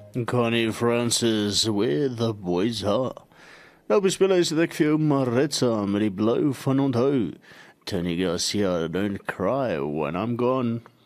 Connie Francis with The Boys Ha. Nou bespeel hy ek vir jou Maritza met die blou van onthou. Tony Garcia, Don't Cry When I'm Gone.